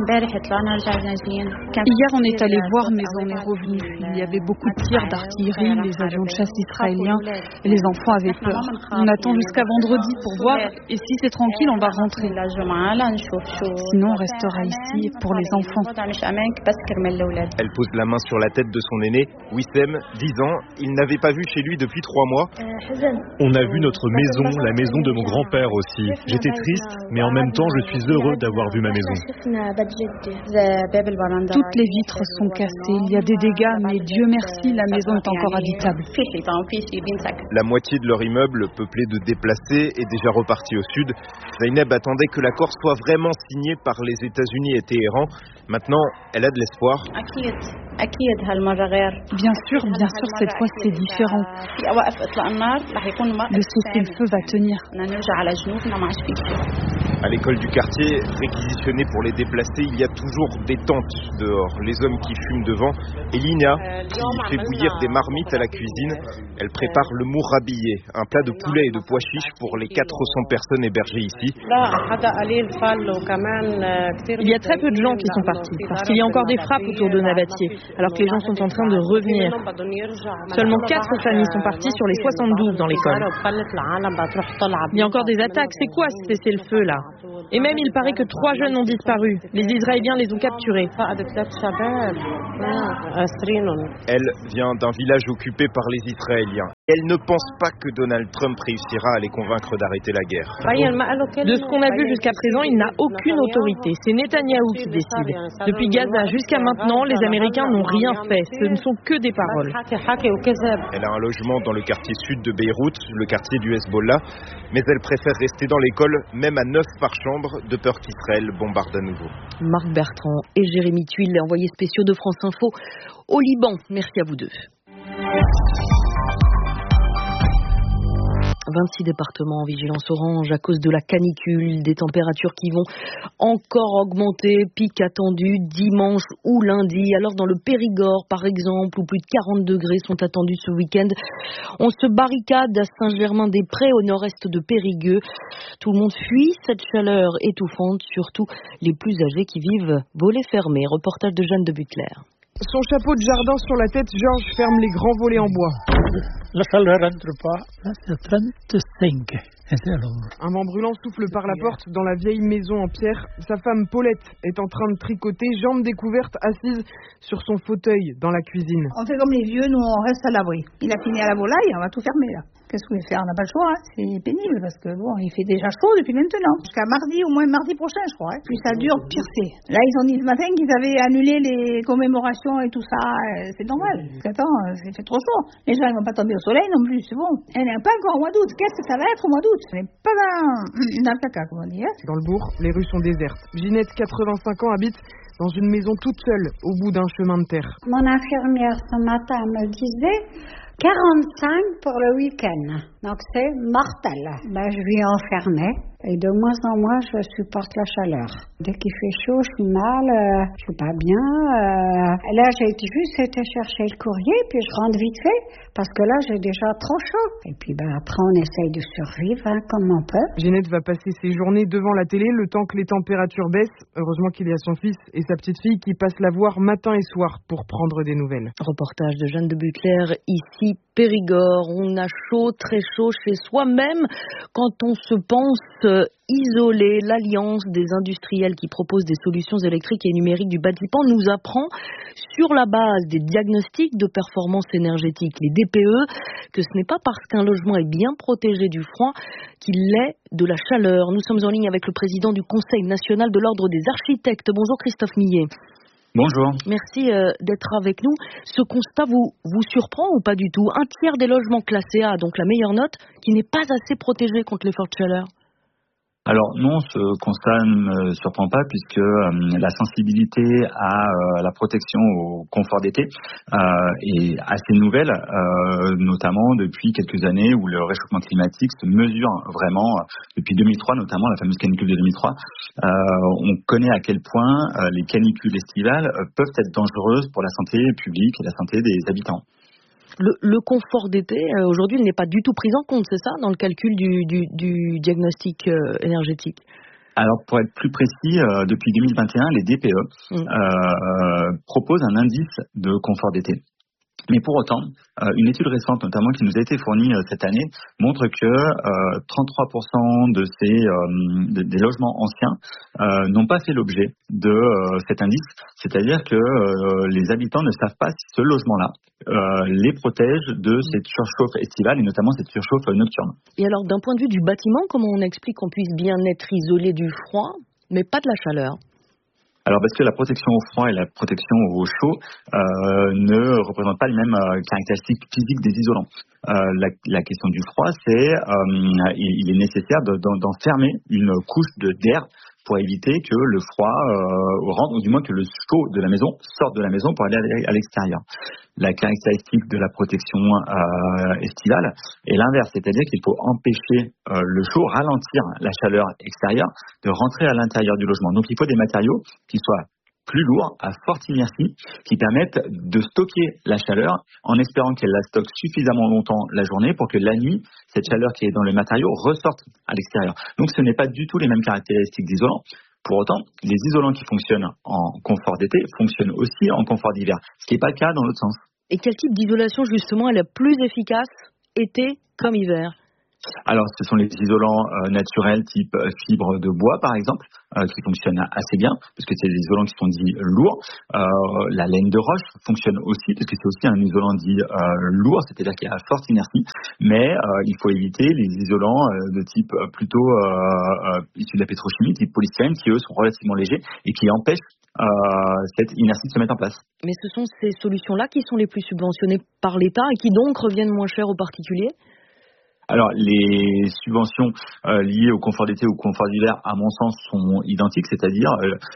Hier, on est allé voir, mais on est revenu. Il y avait beaucoup de tirs d'artillerie, les avions de chasse israéliens, et les enfants avaient peur. On attend jusqu'à vendredi pour voir, et si c'est tranquille, on va rentrer. Sinon, on restera ici pour les enfants. Elle pose la main sur la tête de son aîné, Wissem, 10 ans. Il n'avait pas vu chez lui depuis 3 mois. On a vu notre maison, la maison de mon grand-père aussi. J'étais triste, mais en même temps, je suis heureux d'avoir vu ma maison. Toutes les vitres sont cassées, il y a des dégâts, mais Dieu merci, la maison est encore habitable. La moitié de leur immeuble, peuplé de déplacés, est déjà reparti au sud. Zaineb attendait que l'accord soit vraiment signé par les États-Unis et Téhéran. Maintenant, elle a de l'espoir. Bien sûr, cette fois c'est différent. Le cessez-le-feu va tenir. À l'école du quartier, réquisitionnée pour les déplacés, il y a toujours des tentes dehors. Les hommes qui fument devant. Et Lina, qui fait bouillir des marmites à la cuisine, elle prépare le mourabillé, un plat de poulet et de pois chiches pour les 400 personnes hébergées ici. Il y a très peu de gens qui sont partis, parce qu'il y a encore des frappes autour de Nabatieh, alors que les gens sont en train de revenir. Seulement 4 familles sont parties sur les 72 dans l'école. Il y a encore des attaques. C'est quoi ce cessez-le-feu là? Et même il paraît que 3 jeunes ont disparu. Les Israéliens les ont capturés. Elle vient d'un village occupé par les Israéliens. Elle ne pense pas que Donald Trump réussira à les convaincre d'arrêter la guerre. De ce qu'on a vu jusqu'à présent, il n'a aucune autorité. C'est Netanyahou qui décide. Depuis Gaza jusqu'à maintenant, les Américains n'ont rien fait. Ce ne sont que des paroles. Elle a un logement dans le quartier sud de Beyrouth, le quartier du Hezbollah, mais elle préfère rester dans l'école, même à 9 par chambre, de peur qu'Israël bombarde à nouveau. Marc Bertrand et Jérémy Tuile, les envoyés spéciaux de France Info au Liban. Merci à vous deux. 26 départements en vigilance orange à cause de la canicule, des températures qui vont encore augmenter, pic attendu dimanche ou lundi. Alors dans le Périgord par exemple, où plus de 40 degrés sont attendus ce week-end, on se barricade à Saint-Germain-des-Prés au nord-est de Périgueux. Tout le monde fuit cette chaleur étouffante, surtout les plus âgés qui vivent volets fermés. Reportage de Jeanne de Butler. Son chapeau de jardin sur la tête, Georges ferme les grands volets en bois. La chaleur rentre pas, là c'est 35. Un vent brûlant souffle par la porte dans la vieille maison en pierre. Sa femme Paulette est en train de tricoter, jambes découvertes, assise sur son fauteuil dans la cuisine. On fait comme les vieux, nous on reste à l'abri. Il a fini à la volaille, on va tout fermer là. Qu'est-ce que vous voulez faire? On n'a pas le choix, hein. C'est pénible parce que bon, il fait déjà chaud depuis maintenant. Jusqu'à mardi, au moins mardi prochain, je crois. Hein. Plus ça dure, pire c'est. Là, ils ont dit ce matin qu'ils avaient annulé les commémorations et tout ça. C'est normal. Parce qu'attends, c'est fait trop chaud. Les gens ne vont pas tomber au soleil non plus, c'est bon. Elle n'est pas encore au mois d'août. Qu'est-ce que ça va être au mois d'août? On n'est pas dans le caca, comme on dit. Hein. Dans le bourg, les rues sont désertes. Ginette, 85 ans, habite dans une maison toute seule, au bout d'un chemin de terre. Mon infirmière ce matin me disait 45 pour le week-end. Donc c'est mortel. Ben, je vis enfermée et de moins en moins je supporte la chaleur. Dès qu'il fait chaud, je suis mal, je suis pas bien. Là j'ai juste été chercher le courrier puis je rentre vite fait parce que là j'ai déjà trop chaud. Et puis ben, après on essaye de survivre comme on peut. Ginette va passer ses journées devant la télé le temps que les températures baissent. Heureusement qu'il y a son fils et sa petite fille qui passent la voir matin et soir pour prendre des nouvelles. Reportage de Jeanne de Butler, ici Périgord. On a chaud, très chaud chez soi, même quand on se pense isolé. L'Alliance des industriels qui propose des solutions électriques et numériques du bâtiment nous apprend, sur la base des diagnostics de performance énergétique, les DPE, que ce n'est pas parce qu'un logement est bien protégé du froid qu'il l'est de la chaleur. Nous sommes en ligne avec le président du Conseil national de l'Ordre des architectes. Bonjour Christophe Millet. Bonjour. Merci d'être avec nous. Ce constat vous surprend ou pas du tout? Un tiers des logements classés A, donc la meilleure note, qui n'est pas assez protégé contre les fortes chaleurs. Alors non, ce constat ne me surprend pas puisque la sensibilité à la protection au confort d'été est assez nouvelle, notamment depuis quelques années où le réchauffement climatique se mesure vraiment, depuis 2003 notamment, la fameuse canicule de 2003. On connaît à quel point les canicules estivales peuvent être dangereuses pour la santé publique et la santé des habitants. Le confort d'été, aujourd'hui, il n'est pas du tout pris en compte, c'est ça, dans le calcul du diagnostic énergétique? Alors, pour être plus précis, depuis 2021, les DPE proposent un indice de confort d'été. Mais pour autant, une étude récente, notamment qui nous a été fournie cette année, montre que 33% des logements anciens n'ont pas fait l'objet de cet indice. C'est-à-dire que les habitants ne savent pas si ce logement-là les protège de cette surchauffe estivale et notamment cette surchauffe nocturne. Et alors, d'un point de vue du bâtiment, comment on explique qu'on puisse bien être isolé du froid, mais pas de la chaleur ? Alors parce que la protection au froid et la protection au chaud ne représentent pas les mêmes caractéristiques physiques des isolants. La question du froid, c'est il est nécessaire d'enfermer une couche d'air pour éviter que le froid rentre, ou du moins que le chaud de la maison sorte de la maison pour aller à l'extérieur. La caractéristique de la protection estivale est l'inverse, c'est-à-dire qu'il faut empêcher le chaud, ralentir la chaleur extérieure de rentrer à l'intérieur du logement. Donc il faut des matériaux qui soient plus lourds, à forte inertie, qui permettent de stocker la chaleur en espérant qu'elle la stocke suffisamment longtemps la journée pour que la nuit, cette chaleur qui est dans le matériau ressorte à l'extérieur. Donc ce n'est pas du tout les mêmes caractéristiques d'isolants. Pour autant, les isolants qui fonctionnent en confort d'été fonctionnent aussi en confort d'hiver, ce qui n'est pas le cas dans l'autre sens. Et quel type d'isolation justement est la plus efficace, été comme hiver ? Alors, ce sont les isolants naturels type fibre de bois, par exemple, qui fonctionnent assez bien, parce que c'est des isolants qui sont dits lourds. La laine de roche fonctionne aussi, parce que c'est aussi un isolant dit lourd, c'est-à-dire qu'il y a à forte inertie. Mais il faut éviter les isolants de type plutôt issus de la pétrochimie, type polystyrène, qui eux sont relativement légers et qui empêchent cette inertie de se mettre en place. Mais ce sont ces solutions-là qui sont les plus subventionnées par l'État et qui donc reviennent moins cher aux particuliers ? Alors, les subventions liées au confort d'été ou au confort d'hiver, à mon sens, sont identiques, c'est-à-dire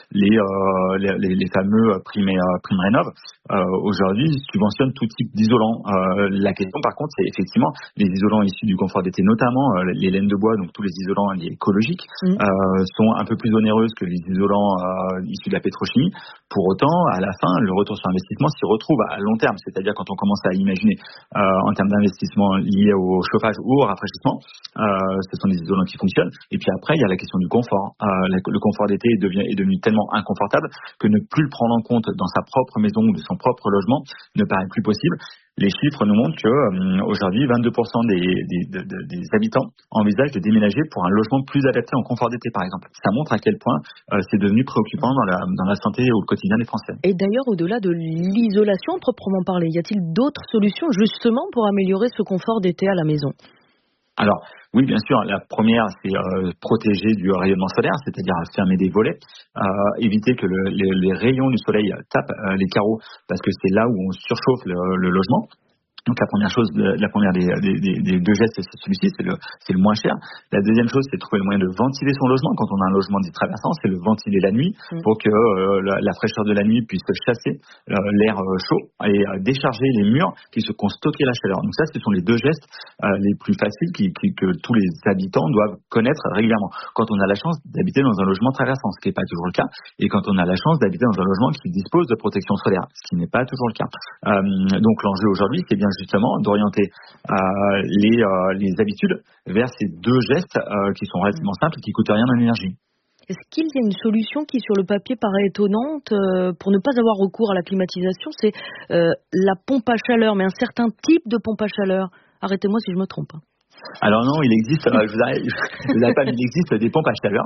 les fameux primes rénov', aujourd'hui, subventionnent tout type d'isolant. La question, par contre, c'est effectivement les isolants issus du confort d'été, notamment les laines de bois, donc tous les isolants écologiques, sont un peu plus onéreuses que les isolants issus de la pétrochimie. Pour autant, à la fin, le retour sur investissement s'y retrouve à long terme, c'est-à-dire quand on commence à imaginer en termes d'investissement liés au chauffage ou au rafraîchissement, ce sont des isolants qui fonctionnent. Et puis après, il y a la question du confort. Le confort d'été est devenu tellement inconfortable que ne plus le prendre en compte dans sa propre maison ou de son propre logement ne paraît plus possible. Les chiffres nous montrent que aujourd'hui, 22% des habitants envisagent de déménager pour un logement plus adapté en confort d'été, par exemple. Ça montre à quel point c'est devenu préoccupant dans la santé ou le quotidien des Français. Et d'ailleurs, au-delà de l'isolation proprement parlée, y a-t-il d'autres solutions justement pour améliorer ce confort d'été à la maison ? Alors, oui, bien sûr, la première, c'est protéger du rayonnement solaire, c'est-à-dire fermer des volets, éviter que les rayons du soleil tapent les carreaux, parce que c'est là où on surchauffe le logement. Donc la première des deux gestes, c'est celui-ci, c'est le moins cher. La deuxième chose, c'est de trouver le moyen de ventiler son logement. Quand on a un logement dit traversant, c'est le ventiler la nuit pour que la fraîcheur de la nuit puisse chasser l'air chaud et décharger les murs qui ont stocké la chaleur. Donc ça, ce sont les deux gestes les plus faciles que tous les habitants doivent connaître régulièrement. Quand on a la chance d'habiter dans un logement traversant, ce qui n'est pas toujours le cas, et quand on a la chance d'habiter dans un logement qui dispose de protection solaire, ce qui n'est pas toujours le cas. Donc l'enjeu aujourd'hui, c'est bien justement d'orienter les habitudes vers ces deux gestes qui sont relativement simples et qui ne coûtent rien en énergie. Est-ce qu'il y a une solution qui, sur le papier, paraît étonnante pour ne pas avoir recours à la climatisation ? C'est la pompe à chaleur, mais un certain type de pompe à chaleur. Arrêtez-moi si je me trompe. Alors non, il existe, il existe des pompes à chaleur.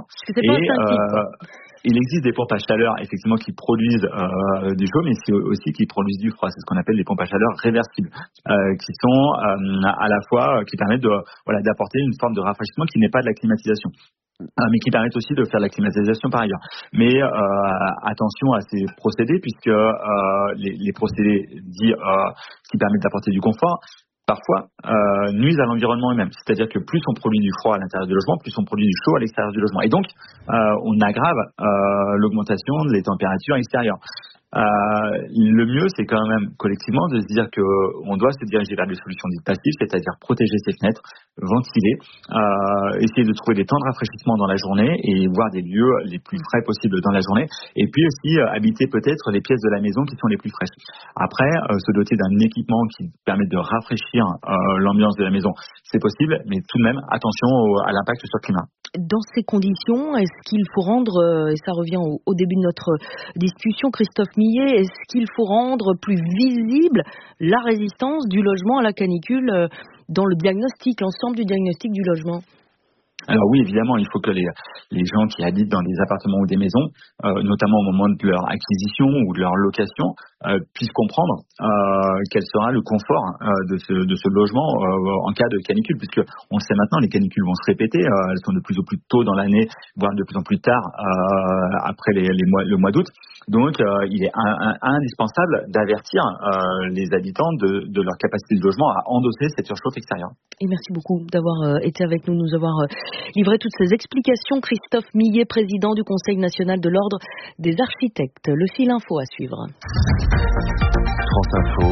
Il existe des pompes à chaleur effectivement qui produisent du chaud, mais c'est aussi qui produisent du froid. C'est ce qu'on appelle les pompes à chaleur réversibles, qui sont à la fois qui permettent d'apporter une forme de rafraîchissement qui n'est pas de la climatisation. Mais qui permettent aussi de faire de la climatisation par ailleurs. Mais attention à ces procédés, puisque les procédés dits qui permettent d'apporter du confort parfois nuisent à l'environnement lui-même. C'est-à-dire que plus on produit du froid à l'intérieur du logement, plus on produit du chaud à l'extérieur du logement. Et donc, on aggrave l'augmentation des températures extérieures. Le mieux, c'est quand même collectivement de se dire qu'on doit se diriger vers des solutions dites passives, c'est-à-dire protéger ses fenêtres, ventiler, essayer de trouver des temps de rafraîchissement dans la journée et voir des lieux les plus frais possibles dans la journée, et puis aussi habiter peut-être les pièces de la maison qui sont les plus fraîches. Après, se doter d'un équipement qui permet de rafraîchir l'ambiance de la maison, c'est possible, mais tout de même, attention à l'impact sur le climat. Dans ces conditions, est-ce qu'il faut rendre, et ça revient au début de notre discussion, Christophe Millet, est-ce qu'il faut rendre plus visible la résistance du logement à la canicule dans le diagnostic, l'ensemble du diagnostic du logement ? Alors oui, évidemment, il faut que les gens qui habitent dans des appartements ou des maisons, notamment au moment de leur acquisition ou de leur location, puissent comprendre quel sera le confort de ce logement en cas de canicule, puisque on le sait maintenant, les canicules vont se répéter, elles sont de plus en plus tôt dans l'année, voire de plus en plus tard après le mois d'août. Donc il est indispensable d'avertir les habitants de leur capacité de logement à endosser cette surchauffe extérieure. Et merci beaucoup d'avoir été avec nous avoir livrer toutes ces explications. Christophe Millet, président du Conseil national de l'Ordre des architectes. Le fil info à suivre. France Info,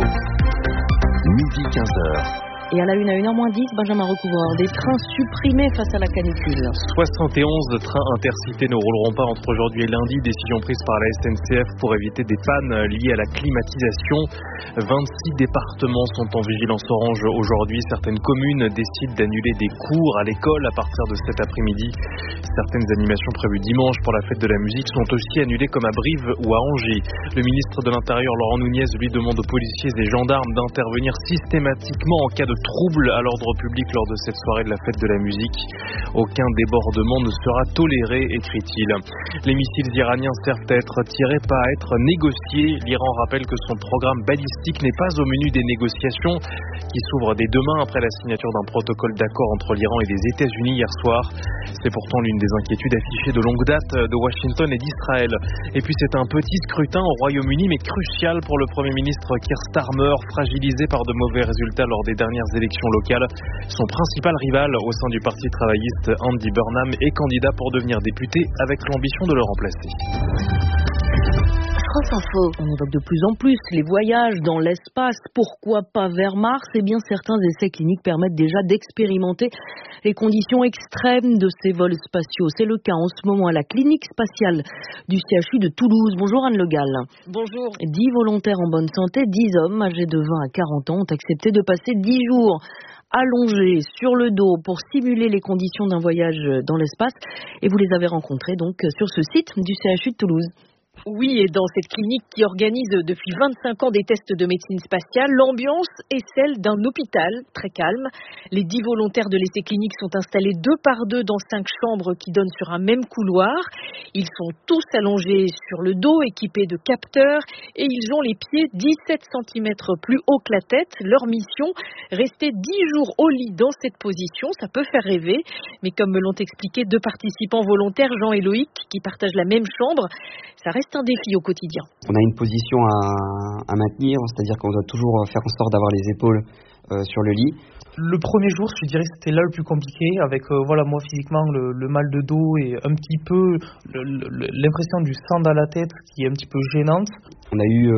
midi 15h. Et à la une à 1h-10, Benjamin Recouvreur, des trains supprimés face à la canicule. 71 trains intercités ne rouleront pas entre aujourd'hui et lundi. Décision prise par la SNCF pour éviter des pannes liées à la climatisation. 26 départements sont en vigilance orange aujourd'hui. Certaines communes décident d'annuler des cours à l'école à partir de cet après-midi. Certaines animations prévues dimanche pour la fête de la musique sont aussi annulées comme à Brive ou à Angers. Le ministre de l'Intérieur, Laurent Nunez, lui demande aux policiers et gendarmes d'intervenir systématiquement en cas de troubles à l'ordre public lors de cette soirée de la fête de la musique. Aucun débordement ne sera toléré, écrit-il. Les missiles iraniens servent à être tirés, pas à être négociés. L'Iran rappelle que son programme balistique n'est pas au menu des négociations qui s'ouvrent dès demain après la signature d'un protocole d'accord entre l'Iran et les États-Unis hier soir. C'est pourtant l'une des inquiétudes affichées de longue date de Washington et d'Israël. Et puis c'est un petit scrutin au Royaume-Uni, mais crucial pour le Premier ministre Keir Starmer, fragilisé par de mauvais résultats lors des dernières élections locales. Son principal rival au sein du Parti travailliste, Andy Burnham, est candidat pour devenir député avec l'ambition de le remplacer. France Info. On évoque de plus en plus les voyages dans l'espace. Pourquoi pas vers Mars? Eh bien, certains essais cliniques permettent déjà d'expérimenter les conditions extrêmes de ces vols spatiaux. C'est le cas en ce moment à la clinique spatiale du CHU de Toulouse. Bonjour Anne Le Gall. Bonjour. 10 volontaires en bonne santé, 10 hommes âgés de 20 à 40 ans ont accepté de passer 10 jours allongés sur le dos pour simuler les conditions d'un voyage dans l'espace. Et vous les avez rencontrés donc sur ce site du CHU de Toulouse. Oui, et dans cette clinique qui organise depuis 25 ans des tests de médecine spatiale, l'ambiance est celle d'un hôpital très calme. Les 10 volontaires de l'essai clinique sont installés 2 par 2 dans 5 chambres qui donnent sur un même couloir. Ils sont tous allongés sur le dos, équipés de capteurs, et ils ont les pieds 17 cm plus haut que la tête. Leur mission, rester 10 jours au lit dans cette position. Ça peut faire rêver, mais comme me l'ont expliqué 2 participants volontaires, Jean et Loïc, qui partagent la même chambre, ça reste un défi au quotidien. On a une position à maintenir, c'est-à-dire qu'on doit toujours faire en sorte d'avoir les épaules sur le lit. Le premier jour, je dirais que c'était là le plus compliqué, avec moi physiquement le mal de dos et un petit peu l'impression du sang dans la tête qui est un petit peu gênante. On a eu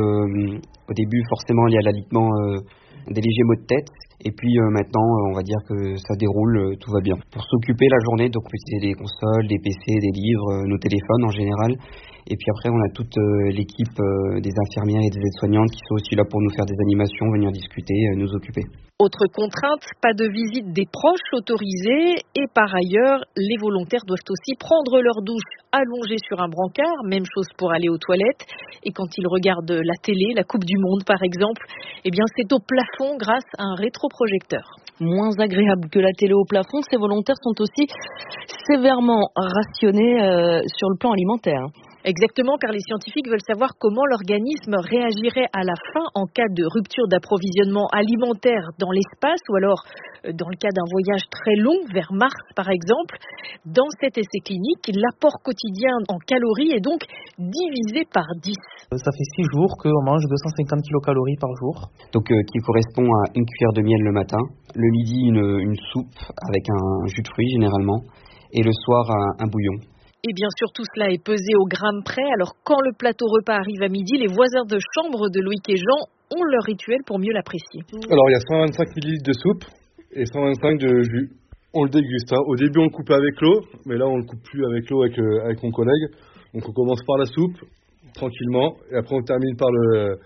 au début forcément lié à l'alitement des légers maux de tête. Et puis maintenant, on va dire que ça déroule, tout va bien. Pour s'occuper la journée, donc on peut utiliser des consoles, des PC, des livres, nos téléphones en général. Et puis après, on a toute l'équipe des infirmières et des aides-soignantes qui sont aussi là pour nous faire des animations, venir discuter, nous occuper. Autre contrainte, pas de visite des proches autorisée. Et par ailleurs, les volontaires doivent aussi prendre leur douche allongés sur un brancard. Même chose pour aller aux toilettes. Et quand ils regardent la télé, la Coupe du Monde par exemple, eh bien c'est au plafond grâce à un rétroprojecteur. Moins agréable que la télé au plafond, ces volontaires sont aussi sévèrement rationnés sur le plan alimentaire. Exactement, car les scientifiques veulent savoir comment l'organisme réagirait à la fin en cas de rupture d'approvisionnement alimentaire dans l'espace ou alors dans le cas d'un voyage très long vers Mars par exemple. Dans cet essai clinique, l'apport quotidien en calories est donc divisé par 10. Ça fait 6 jours qu'on mange 250 kilocalories par jour. Donc qui correspond à une cuillère de miel le matin, le midi une soupe avec un jus de fruits généralement et le soir un bouillon. Et bien sûr, tout cela est pesé au gramme près. Alors, quand le plateau repas arrive à midi, les voisins de chambre de Loïc et Jean ont leur rituel pour mieux l'apprécier. Alors, il y a 125 ml de soupe et 125 de jus. On le déguste. Au début, on le coupait avec l'eau, mais là, on le coupe plus avec l'eau avec mon collègue. Donc, on commence par la soupe, tranquillement, et après, on termine par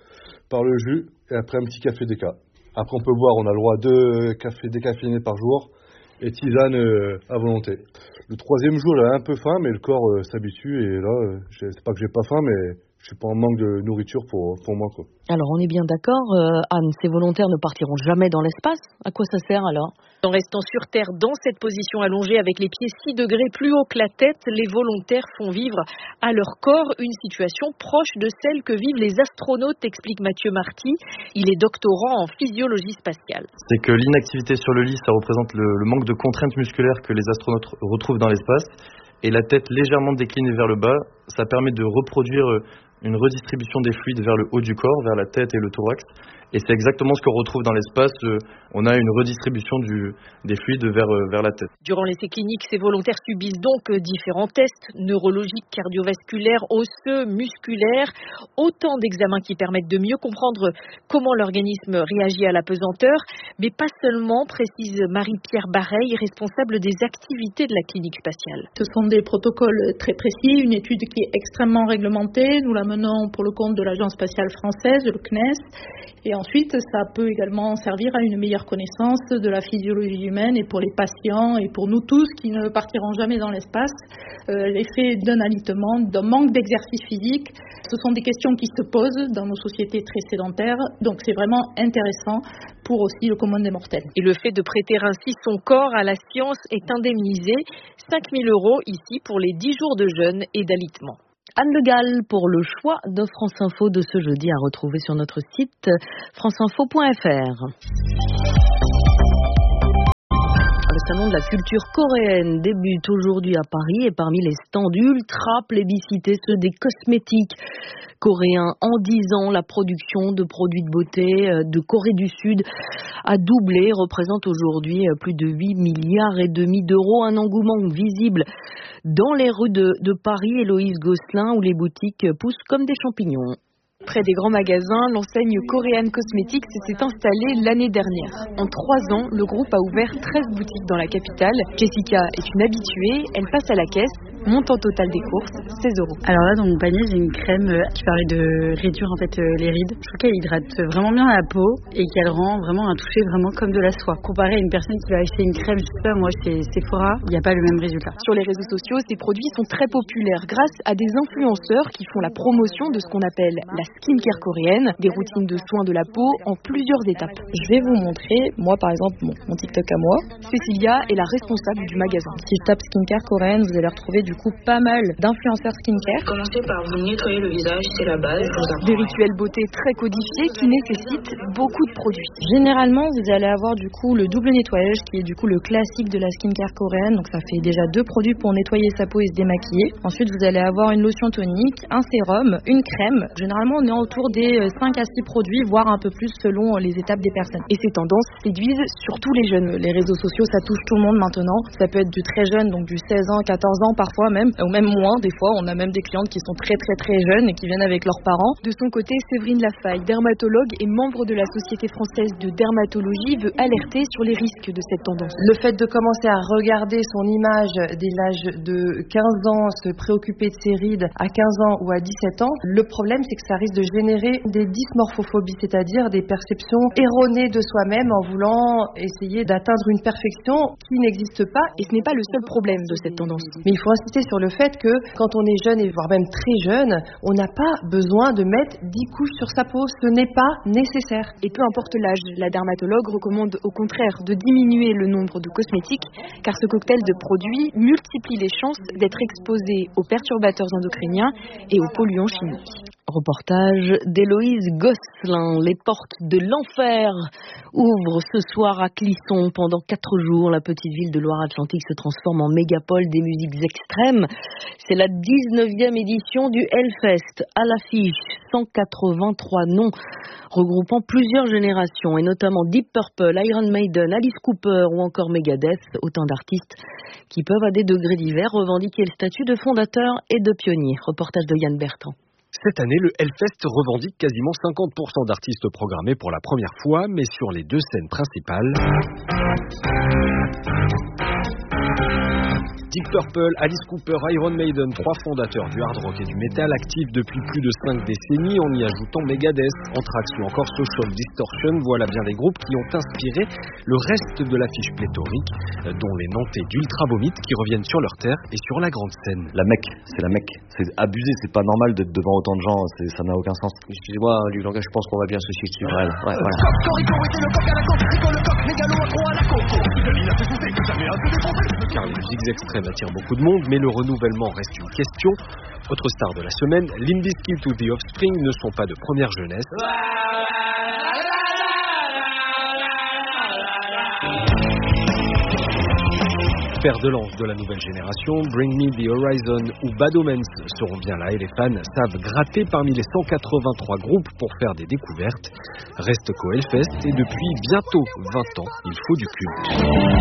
le jus, et après, un petit café déca. Après, on peut boire, on a le droit à 2 cafés décaféinés par jour, et tisane à volonté. Le 3e jour, j'avais un peu faim, mais le corps s'habitue. Et là, c'est pas que j'ai pas faim, mais je suis pas en manque de nourriture pour moi, quoi. Alors, on est bien d'accord, Anne, ces volontaires ne partiront jamais dans l'espace. À quoi ça sert alors? En restant sur Terre dans cette position allongée avec les pieds 6 degrés plus haut que la tête, les volontaires font vivre à leur corps une situation proche de celle que vivent les astronautes, explique Mathieu Marty. Il est doctorant en physiologie spatiale. C'est que l'inactivité sur le lit, ça représente le manque de contraintes musculaires que les astronautes retrouvent dans l'espace. Et la tête légèrement déclinée vers le bas, ça permet de reproduire une redistribution des fluides vers le haut du corps, vers la tête et le thorax. Et c'est exactement ce qu'on retrouve dans l'espace. On a une redistribution des fluides vers la tête. Durant l'essai clinique, ces volontaires subissent donc différents tests neurologiques, cardiovasculaires, osseux, musculaires. Autant d'examens qui permettent de mieux comprendre comment l'organisme réagit à la pesanteur. Mais pas seulement, précise Marie-Pierre Bareil, responsable des activités de la clinique spatiale. Ce sont des protocoles très précis, une étude qui est extrêmement réglementée. Nous la menons pour le compte de l'Agence spatiale française, le CNES. Et ensuite, ça peut également servir à une meilleure connaissance de la physiologie humaine et pour les patients et pour nous tous qui ne partiront jamais dans l'espace. L'effet d'un alitement, d'un manque d'exercice physique, ce sont des questions qui se posent dans nos sociétés très sédentaires. Donc c'est vraiment intéressant pour aussi le commun des mortels. Et le fait de prêter ainsi son corps à la science est indemnisé. 5 000 € ici pour les 10 jours de jeûne et d'alitement. Anne Le Gall pour le choix de France Info de ce jeudi à retrouver sur notre site franceinfo.fr. Le salon de la culture coréenne débute aujourd'hui à Paris et parmi les stands ultra plébiscités, ceux des cosmétiques coréens. En 10 ans, la production de produits de beauté de Corée du Sud a doublé, représente aujourd'hui plus de 8,5 milliards d'euros. Un engouement visible dans les rues de Paris, Héloïse Gosselin, où les boutiques poussent comme des champignons. Près des grands magasins, l'enseigne Korean Cosmetics s'est installée l'année dernière. En 3 ans, le groupe a ouvert 13 boutiques dans la capitale. Jessica est une habituée, elle passe à la caisse, montant total des courses, 16 €. Alors là, dans mon panier, j'ai une crème qui permet de réduire en fait les rides. Je trouve qu'elle hydrate vraiment bien la peau et qu'elle rend vraiment un toucher vraiment comme de la soie. Comparé à une personne qui va acheter une crème, je sais pas, moi chez Sephora, il n'y a pas le même résultat. Sur les réseaux sociaux, ces produits sont très populaires grâce à des influenceurs qui font la promotion de ce qu'on appelle la skincare coréenne, des routines de soins de la peau en plusieurs étapes. Je vais vous montrer, moi par exemple, mon TikTok à moi. Cécilia est la responsable du magasin. Si je tape skincare coréenne, vous allez retrouver du coup pas mal d'influenceurs skincare. Commencez par vous nettoyer le visage, c'est la base. Des rituels beauté très codifiés qui nécessitent beaucoup de produits. Généralement, vous allez avoir du coup le double nettoyage qui est du coup le classique de la skincare coréenne. Donc ça fait déjà 2 produits pour nettoyer sa peau et se démaquiller. Ensuite, vous allez avoir une lotion tonique, un sérum, une crème. Généralement, on est autour des 5 à 6 produits, voire un peu plus selon les étapes des personnes. Et ces tendances séduisent surtout les jeunes. Les réseaux sociaux, ça touche tout le monde maintenant. Ça peut être du très jeune, donc du 16 ans, 14 ans parfois même, ou même moins des fois. On a même des clientes qui sont très très très jeunes et qui viennent avec leurs parents. De son côté, Séverine Lafaille, dermatologue et membre de la Société française de dermatologie, veut alerter sur les risques de cette tendance. Le fait de commencer à regarder son image dès l'âge de 15 ans, se préoccuper de ses rides à 15 ans ou à 17 ans, le problème c'est que ça risque de générer des dysmorphophobies, c'est-à-dire des perceptions erronées de soi-même en voulant essayer d'atteindre une perfection qui n'existe pas. Et ce n'est pas le seul problème de cette tendance. Mais il faut insister sur le fait que quand on est jeune et voire même très jeune, on n'a pas besoin de mettre 10 couches sur sa peau, ce n'est pas nécessaire. Et peu importe l'âge, la dermatologue recommande au contraire de diminuer le nombre de cosmétiques car ce cocktail de produits multiplie les chances d'être exposé aux perturbateurs endocriniens et aux polluants chimiques. Reportage d'Héloïse Gosselin. Les portes de l'enfer ouvrent ce soir à Clisson. Pendant 4 jours, la petite ville de Loire-Atlantique se transforme en mégapole des musiques extrêmes. C'est la 19e édition du Hellfest. À l'affiche, 183 noms regroupant plusieurs générations et notamment Deep Purple, Iron Maiden, Alice Cooper ou encore Megadeth. Autant d'artistes qui peuvent à des degrés divers revendiquer le statut de fondateur et de pionnier. Reportage de Yann Bertrand. Cette année, le Hellfest revendique quasiment 50% d'artistes programmés pour la première fois, mais sur les 2 scènes principales. Deep Purple, Alice Cooper, Iron Maiden, 3 fondateurs du hard rock et du metal actifs depuis plus de 5 décennies, en y ajoutant Megadeth, Anthrax ou encore Social Distortion, voilà bien des groupes qui ont inspiré le reste de l'affiche pléthorique, dont les Nantais d'Ultra Vomit qui reviennent sur leur terre et sur la grande scène. La Mecque, c'est la Mecque. C'est abusé, c'est pas normal d'être devant autant de gens, ça n'a aucun sens. Excusez-moi du langage, je pense qu'on va bien se situer sur elle. Ouais, voilà. Car les musiques extrêmes attirent beaucoup de monde, mais le renouvellement reste une question. Autre star de la semaine, Limp Bizkit ou The Offspring ne sont pas de première jeunesse. fer de lance de la nouvelle génération, Bring Me the Horizon ou Bad Omens seront bien là et les fans savent gratter parmi les 183 groupes pour faire des découvertes. Reste qu'au Hellfest et depuis bientôt 20 ans, il faut du culte.